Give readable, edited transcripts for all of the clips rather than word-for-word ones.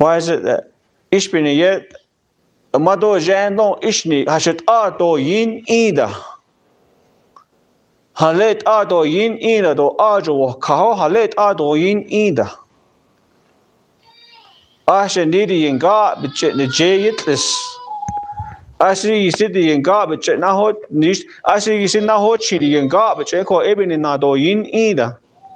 Why is it that ich bin yet mado jandon ishni hashet ato yin ida. Halet ato yin ida do ajo kaho halet ato yin ida. Ashe nidi yin ga bichet ne jayitlis. Ashe yisid yin ga bichet na hot nish ashe yisid na hot chidi yin ga bichet ko ebini na do yin ida.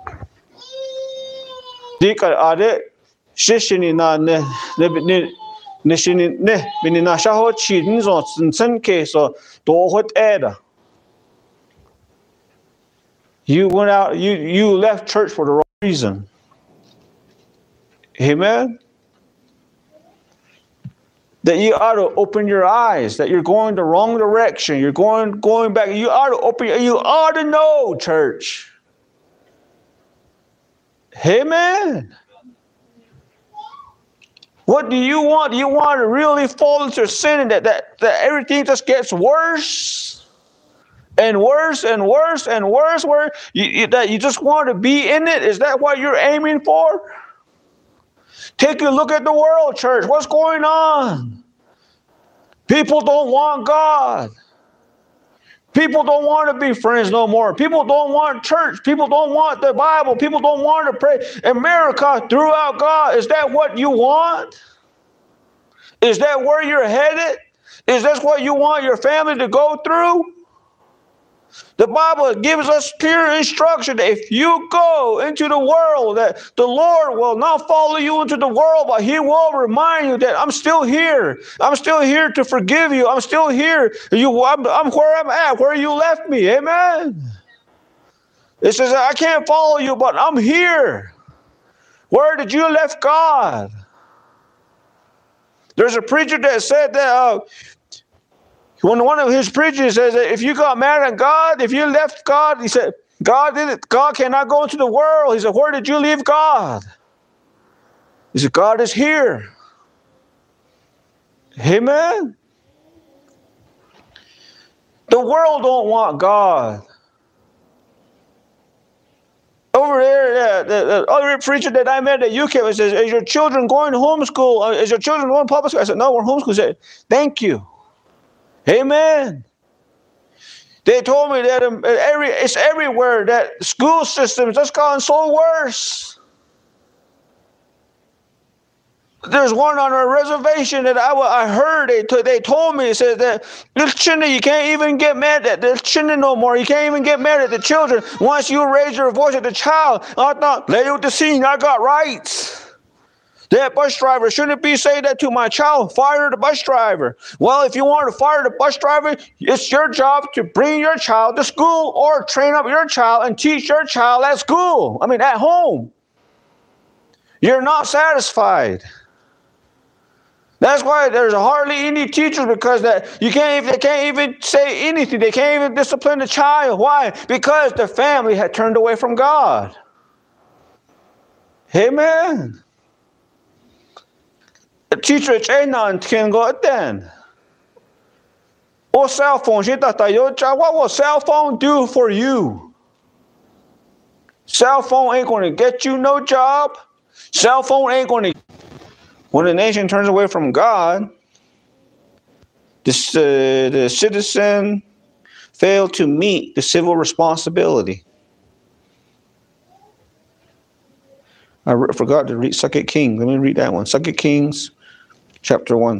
Dikar ade shishini na ne nishini ne bini na shaho chidin zo sen ke so do hot eda. You went out, you left church for the wrong reason. Amen? That you ought to open your eyes, that you're going the wrong direction. You're going back. You ought to know, church. Amen? What do you want? Do you want to really fall into sin and that everything just gets worse? And worse and worse and worse, where that you just want to be in it? Is that what you're aiming for? Take a look at the world, church. What's going on? People don't want God. People don't want to be friends no more. People don't want church. People don't want the Bible. People don't want to pray. America threw out God. Is that what you want? Is that where you're headed? Is that what you want your family to go through? The Bible gives us clear instruction that if you go into the world, that the Lord will not follow you into the world, but He will remind you that I'm still here. I'm still here to forgive you. I'm still here. I'm where I'm at, where you left me. Amen. It says, I can't follow you, but I'm here. Where did you left God? There's a preacher that said that when one of his preachers says that if you got mad at God, if you left God, he said, God cannot go into the world. He said, where did you leave God? He said, God is here. Amen. The world don't want God. Over there, the other preacher that I met at UK says, is your children going to homeschool? Is your children going to public school? I said, no, we're homeschool. He said, thank you. Amen. They told me that it's everywhere, that school systems just gotten so worse. There's one on a reservation that I heard. They told me, it says that little children, you can't even get mad at the children no more. You can't even get mad at the children once you raise your voice at the child. I thought, lay with the scene, I got rights. That bus driver shouldn't be saying that to my child. Fire the bus driver. Well, if you want to fire the bus driver, it's your job to bring your child to school or train up your child and teach your child at school. At home. You're not satisfied. That's why there's hardly any teachers, because they can't even say anything. They can't even discipline the child. Why? Because the family had turned away from God. Amen. The teacher can go then. What cell phone? What will cell phone do for you? Cell phone ain't going to get you no job. Cell phone ain't going to. When a nation turns away from God, the citizen failed to meet the civil responsibility. I forgot to read 2 Kings. Let me read that one. 2 Kings, chapter 1.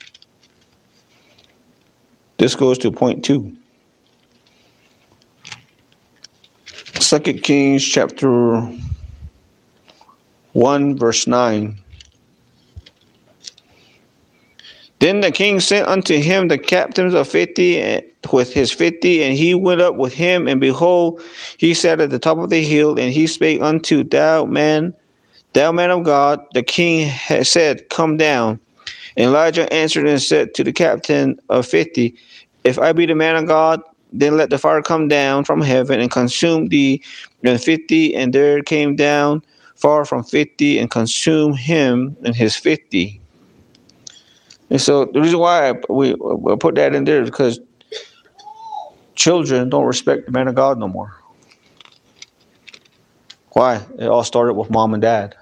This goes to point 2. 2 Kings, chapter 1, verse 9. Then the king sent unto him the captains of 50 with his 50, and he went up with him, and behold, he sat at the top of the hill, and he spake unto thou man of God. The king had said, come down. And Elijah answered and said to the captain of 50, if I be the man of God, then let the fire come down from heaven and consume thee and 50. And there came down fire from 50 and consumed him and his 50. And so the reason why we put that in there is because children don't respect the man of God no more. Why? It all started with mom and dad.